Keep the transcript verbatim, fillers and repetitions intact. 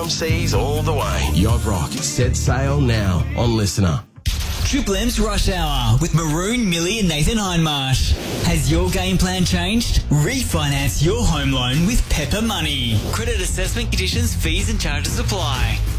seas all the way. Yacht Rock, set sail now on Listener. Triple M's Rush Hour with Maroon, Millie and Nathan Hindmarsh. Has your game plan changed? Refinance your home loan with Pepper Money. Credit assessment conditions, fees and charges apply.